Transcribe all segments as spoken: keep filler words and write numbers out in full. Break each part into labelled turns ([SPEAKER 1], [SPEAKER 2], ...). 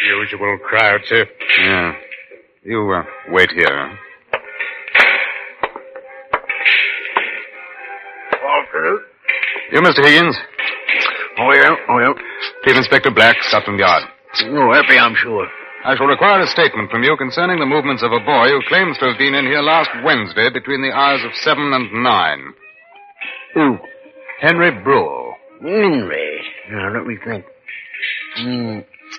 [SPEAKER 1] Usual crowd, sir.
[SPEAKER 2] Yeah. You, uh, wait here.
[SPEAKER 1] Walter?
[SPEAKER 2] You, Mister Higgins?
[SPEAKER 1] Oh, yeah, oh, yeah.
[SPEAKER 2] Chief Inspector Black, Scotland Yard.
[SPEAKER 1] Oh, happy, I'm sure.
[SPEAKER 2] I shall require a statement from you concerning the movements of a boy who claims to have been in here last Wednesday between the hours of seven and nine.
[SPEAKER 1] Who?
[SPEAKER 2] Henry Brule.
[SPEAKER 1] Henry. Now, let me think. Hmm.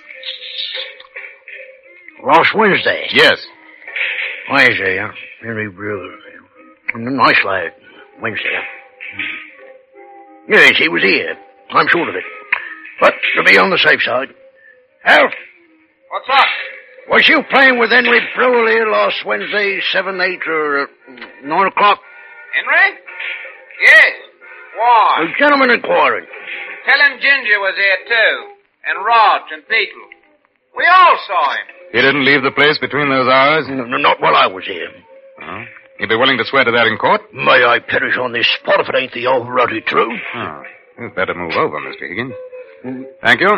[SPEAKER 1] Last Wednesday?
[SPEAKER 2] Yes.
[SPEAKER 1] Wednesday, huh? Henry Brewer. Nice lad. Wednesday, huh? Yes, he was here. I'm sure of it. But to be on the safe side. Alf!
[SPEAKER 3] What's up?
[SPEAKER 1] Was you playing with Henry Brewer here last Wednesday, seven, eight, or uh, nine o'clock?
[SPEAKER 3] Henry? Yes. Why?
[SPEAKER 1] The gentleman inquiring.
[SPEAKER 3] Tell him Ginger was here, too. And Rog and Beetle. We all saw him.
[SPEAKER 2] He didn't leave the place between those hours?
[SPEAKER 1] No, no, not while I was here.
[SPEAKER 2] Oh. You'd be willing to swear to that in court?
[SPEAKER 1] May I perish on this spot if it ain't the old ruddy truth?
[SPEAKER 2] Oh. You'd better move over, Mister Higgins. Mm. Thank you.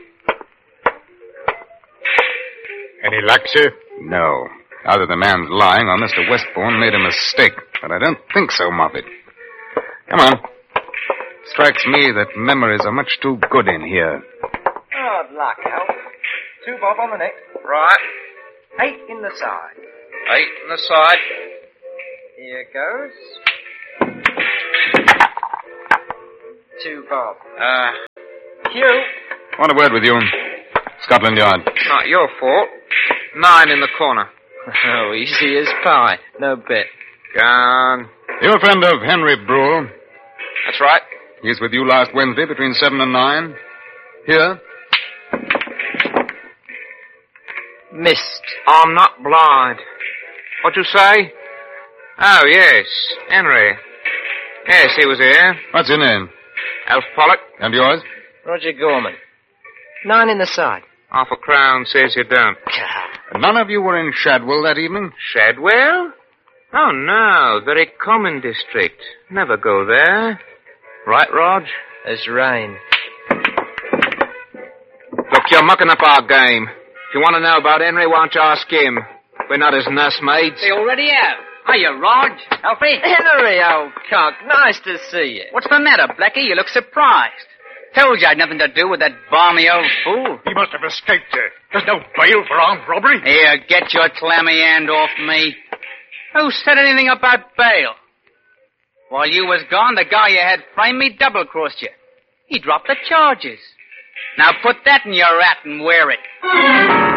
[SPEAKER 1] Any luck, sir?
[SPEAKER 2] No. Either the man's lying or Mister Westbourne made a mistake. But I don't think so, Moffat. Come on. Strikes me that memories are much too good in here.
[SPEAKER 4] Hard luck, Al. Two bob on the next.
[SPEAKER 3] Right.
[SPEAKER 4] Eight in the side.
[SPEAKER 3] Eight in the side.
[SPEAKER 4] Here goes. Two bob.
[SPEAKER 3] Uh,
[SPEAKER 4] Hugh.
[SPEAKER 2] Want a word with you. Scotland Yard.
[SPEAKER 3] Not your fault. Nine in the corner.
[SPEAKER 4] Oh, easy as pie. No bit.
[SPEAKER 3] Gone.
[SPEAKER 2] You're a friend of Henry Brule.
[SPEAKER 3] That's right.
[SPEAKER 2] He was with you last Wednesday between seven and nine. Here.
[SPEAKER 4] Missed.
[SPEAKER 3] I'm not blind. What'd you say? Oh, yes. Henry. Yes, he was here.
[SPEAKER 2] What's your name?
[SPEAKER 3] Alf Pollock.
[SPEAKER 2] And yours?
[SPEAKER 4] Roger Gorman. Nine in the side.
[SPEAKER 3] Half a crown says you don't.
[SPEAKER 2] None of you were in Shadwell that evening?
[SPEAKER 3] Shadwell? Oh, no. Very common district. Never go there. Right, Rog?
[SPEAKER 4] There's rain.
[SPEAKER 3] Look, you're mucking up our game. If you want to know about Henry, why don't you ask him? We're not his nursemaids.
[SPEAKER 5] They already have. Hiya, Rog. Alfie.
[SPEAKER 4] Henry, old cock. Nice to see you.
[SPEAKER 5] What's the matter, Blackie? You look surprised. Told you I'd nothing to do with that balmy old fool.
[SPEAKER 1] He must have escaped, sir. There's no bail for armed robbery.
[SPEAKER 5] Here, get your clammy hand off me. Who said anything about bail? While you was gone, the guy you had framed me double-crossed you. He dropped the charges. Now put that in your hat and wear it.